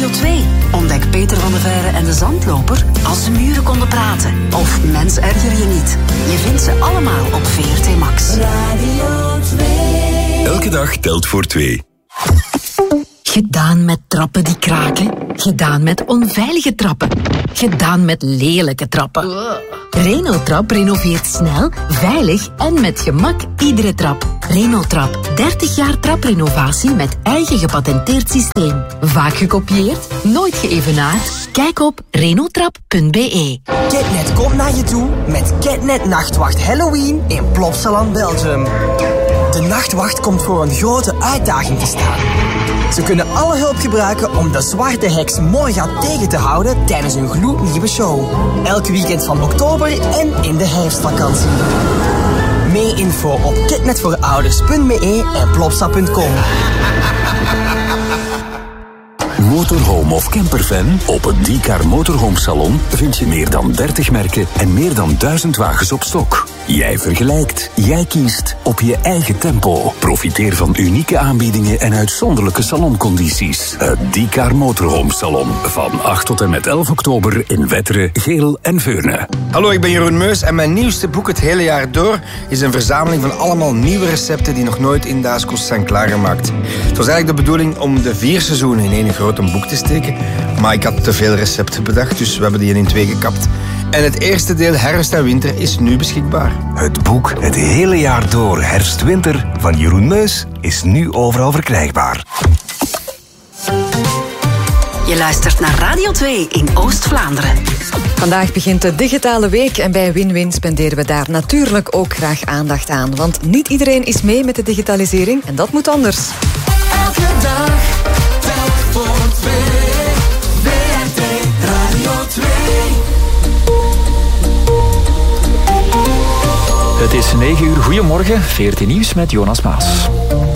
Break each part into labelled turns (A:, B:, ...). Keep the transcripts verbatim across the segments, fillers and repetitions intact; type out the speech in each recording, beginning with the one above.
A: Radio twee. Ontdek Peter van der Veire en de Zandloper als de muren konden praten. Of Mens erger je niet. Je vindt ze allemaal op V R T Max.
B: Radio twee.
C: Elke dag telt voor twee.
A: Gedaan met trappen die kraken. Gedaan met onveilige trappen. Gedaan met lelijke trappen. Renotrap renoveert snel, veilig en met gemak iedere trap. Renotrap, dertig jaar traprenovatie met eigen gepatenteerd systeem. Vaak gekopieerd, nooit geëvenaard. Kijk op renotrap punt b e.
D: Ketnet komt naar je toe met Ketnet Nachtwacht Halloween in Plopsaland, Belgium. De Nachtwacht komt voor een grote uitdaging te staan. Ze kunnen alle hulp gebruiken om de zwarte heks Morga tegen te houden tijdens een gloednieuwe show. Elk weekend van oktober en in de herfstvakantie. Meer info op ketnetvoorouders punt b e en plopsa punt com.
C: Motorhome of camperfan? Op het Diecar Motorhome Salon vind je meer dan dertig merken en meer dan duizend wagens op stok. Jij vergelijkt, jij kiest op je eigen tempo. Profiteer van unieke aanbiedingen en uitzonderlijke saloncondities. Het Diecar Motorhome Salon van acht tot en met elf oktober in Wetteren, Geel en Veurne.
E: Hallo, ik ben Jeroen Meus en mijn nieuwste boek Het Hele Jaar Door is een verzameling van allemaal nieuwe recepten die nog nooit in Daaskost zijn klaargemaakt. Het was eigenlijk de bedoeling om de vier seizoenen in één groot boek te steken, maar ik had te veel recepten bedacht, dus we hebben die in twee gekapt. En het eerste deel Herfst en Winter is nu beschikbaar.
F: Het boek Het Hele Jaar Door Herfst-Winter van Jeroen Meus is nu overal verkrijgbaar.
A: Je luistert naar Radio twee in Oost-Vlaanderen.
G: Vandaag begint de digitale week en bij Win-Win spenderen we daar natuurlijk ook graag aandacht aan. Want niet iedereen is mee met de digitalisering en dat moet anders.
B: Elke dag telt voor twee. V R T Radio twee.
H: Het is negen uur. Goedemorgen. V R T Nieuws met Jonas Maas.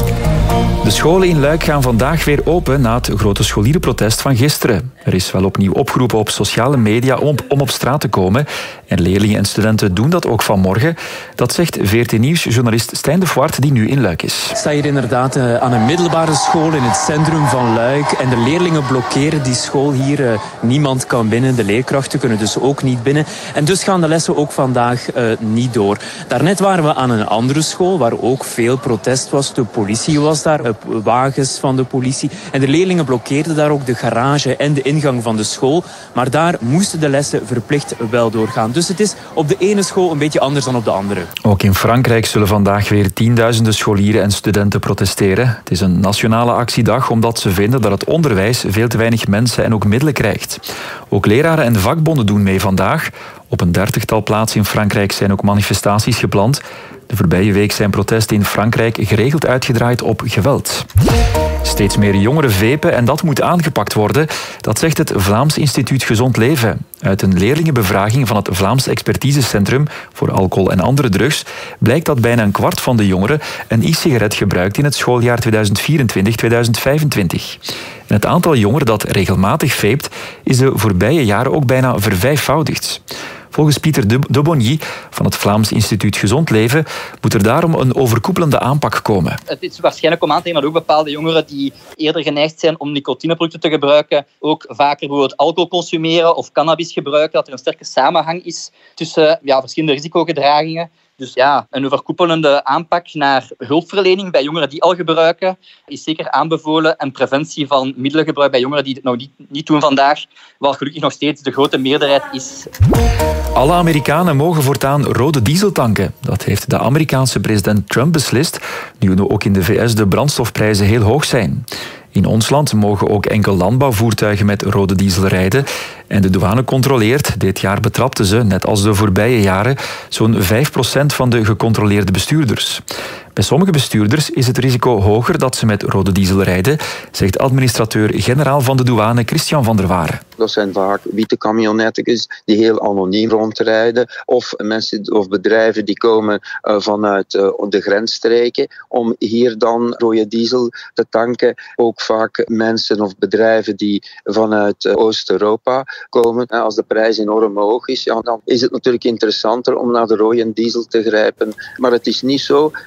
H: De scholen in Luik gaan vandaag weer open na het grote scholierenprotest van gisteren. Er is wel opnieuw opgeroepen op sociale media om, om op straat te komen. En leerlingen en studenten doen dat ook vanmorgen. Dat zegt V R T Nieuws-journalist Stijn de Voort, die nu in Luik is.
I: Ik sta hier inderdaad uh, aan een middelbare school in het centrum van Luik. En de leerlingen blokkeren die school hier. Uh, niemand kan binnen. De leerkrachten kunnen dus ook niet binnen. En dus gaan de lessen ook vandaag uh, niet door. Daarnet waren we aan een andere school waar ook veel protest was. De politie was daar, uh, wagens van de politie. En de leerlingen blokkeerden daar ook de garage en de ingang van de school. Maar daar moesten de lessen verplicht wel doorgaan. Dus het is op de ene school een beetje anders dan op de andere.
H: Ook in Frankrijk zullen vandaag weer tienduizenden scholieren en studenten protesteren. Het is een nationale actiedag omdat ze vinden dat het onderwijs veel te weinig mensen en ook middelen krijgt. Ook leraren en vakbonden doen mee vandaag. Op een dertigtal plaatsen in Frankrijk zijn ook manifestaties gepland. De voorbije week zijn protesten in Frankrijk geregeld uitgedraaid op geweld. Steeds meer jongeren vapen en dat moet aangepakt worden. Dat zegt het Vlaams Instituut Gezond Leven. Uit een leerlingenbevraging van het Vlaams Expertisecentrum voor alcohol en andere drugs blijkt dat bijna een kwart van de jongeren een e-sigaret gebruikt in het schooljaar tweeduizend vierentwintig tweeduizend vijfentwintig. En het aantal jongeren dat regelmatig vapt is de voorbije jaren ook bijna vervijfvoudigd. Volgens Pieter de Bonny van het Vlaams Instituut Gezond Leven moet er daarom een overkoepelende aanpak komen.
J: Het is waarschijnlijk om aan te nemen dat ook bepaalde jongeren die eerder geneigd zijn om nicotineproducten te gebruiken, ook vaker bijvoorbeeld alcohol consumeren of cannabis gebruiken, dat er een sterke samenhang is tussen ja, verschillende risicogedragingen. Dus ja, een overkoepelende aanpak naar hulpverlening bij jongeren die al gebruiken is zeker aanbevolen. En preventie van middelengebruik bij jongeren die het nog niet, niet doen vandaag, wat gelukkig nog steeds de grote meerderheid is.
H: Alle Amerikanen mogen voortaan rode diesel tanken. Dat heeft de Amerikaanse president Trump beslist, nu ook in de V S de brandstofprijzen heel hoog zijn. In ons land mogen ook enkel landbouwvoertuigen met rode diesel rijden. En de douane controleert. Dit jaar betrapten ze, net als de voorbije jaren, zo'n vijf procent van de gecontroleerde bestuurders. Bij sommige bestuurders is het risico hoger dat ze met rode diesel rijden, zegt administrateur-generaal van de douane Christian van der Waren.
K: Dat zijn vaak witte camionetjes die heel anoniem rondrijden. Of mensen of bedrijven die komen uh, vanuit uh, de grensstreken om hier dan rode diesel te tanken. Ook vaak mensen of bedrijven die vanuit uh, Oost-Europa komen. Uh, als de prijs enorm hoog is, ja, dan is het natuurlijk interessanter om naar de rode diesel te grijpen. Maar het is niet zo dat wij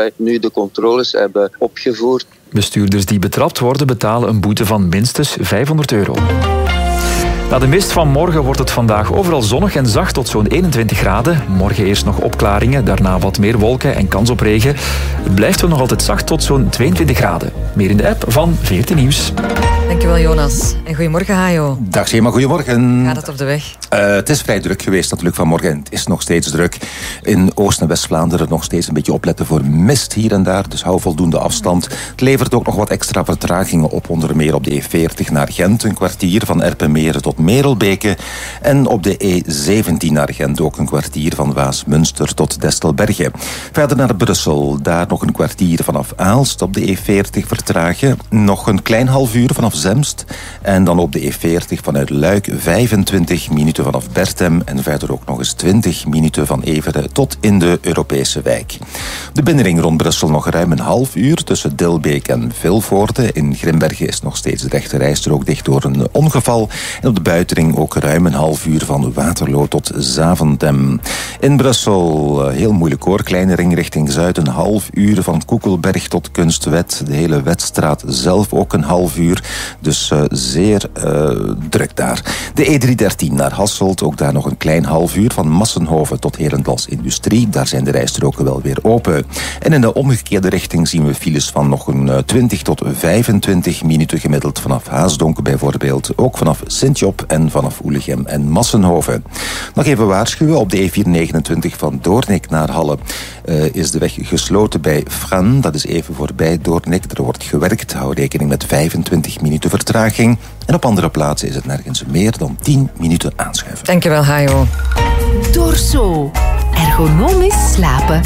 K: wij nu de controles hebben opgevoerd.
H: Bestuurders die betrapt worden betalen een boete van minstens vijfhonderd euro. Na de mist van morgen wordt het vandaag overal zonnig en zacht tot zo'n eenentwintig graden. Morgen eerst nog opklaringen, daarna wat meer wolken en kans op regen. Het blijft wel nog altijd zacht tot zo'n tweeëntwintig graden. Meer in de app van V R T Nieuws.
G: Dankjewel Jonas. En goedemorgen Hajo.
L: Dag Shema, goedemorgen.
G: Gaat het op de weg?
L: Uh, het is vrij druk geweest natuurlijk vanmorgen. Het is nog steeds druk. In Oost- en West-Vlaanderen nog steeds een beetje opletten voor mist hier en daar. Dus hou voldoende afstand. Het levert ook nog wat extra vertragingen op. Onder meer op de E veertig naar Gent. Een kwartier van Erpenmeren tot Merelbeke. En op de E zeventien naar Gent ook een kwartier van Waasmunster tot Destelbergen. Verder naar Brussel. Daar nog een kwartier vanaf Aalst. Op de E veertig vertragen. Nog een klein half uur vanaf Zemst. En dan op de E veertig vanuit Luik vijfentwintig minuten vanaf Bertem. En verder ook nog eens twintig minuten van Everen tot in de Europese wijk. De binnenring rond Brussel nog ruim een half uur tussen Dilbeek en Vilvoorde. In Grimbergen is nog steeds de rechterrijstrook dicht door een ongeval. En op de buitenring ook ruim een half uur van Waterloo tot Zaventem. In Brussel heel moeilijk hoor. Kleine ring richting Zuid een half uur van Koekelberg tot Kunstwet. De hele Wetstraat zelf ook een half uur. Dus uh, zeer uh, druk daar. De E driehonderddertien naar Hasselt. Ook daar nog een klein half uur van Massenhoven tot Herentals Industrie. Daar zijn de rijstroken wel weer open. En in de omgekeerde richting zien we files van nog een uh, twintig tot vijfentwintig minuten gemiddeld vanaf Haasdonk bijvoorbeeld. Ook vanaf Sint-Job en vanaf Oelegem en Massenhoven. Nog even waarschuwen. Op de E vierhonderdnegenentwintig van Doornik naar Halle uh, is de weg gesloten bij Fran. Dat is even voorbij Doornik. Er wordt gewerkt. Hou rekening met vijfentwintig minuten vertraging. En op andere plaatsen is het nergens meer dan tien minuten aanschuiven.
G: Dankjewel, Hajo.
A: Dorso. Ergonomisch slapen.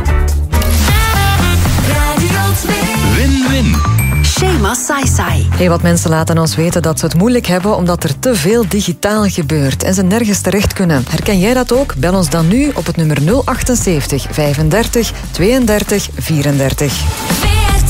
C: Win-win.
A: Shema Sai-Sai.
G: Heel wat mensen laten ons weten dat ze het moeilijk hebben omdat er te veel digitaal gebeurt en ze nergens terecht kunnen. Herken jij dat ook? Bel ons dan nu op het nummer nul achtzeventig vijfendertig tweeëndertig vierendertig.